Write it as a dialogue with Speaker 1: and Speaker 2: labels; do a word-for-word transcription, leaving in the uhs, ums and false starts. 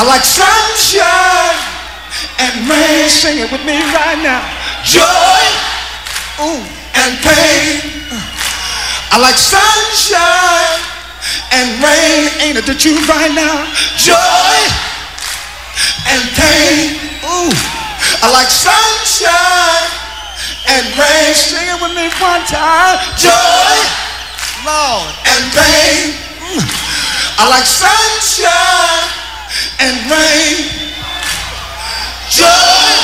Speaker 1: I like sunshine and rain. Sing it with me right now. Joy, ooh, and pain. I like sunshine and rain. Ain't it the truth right now? Joy and pain. Ooh, I like sunshine and rain. Sing it with me one time. Joy, Lord, and pain. I like sunshine and rain. Joy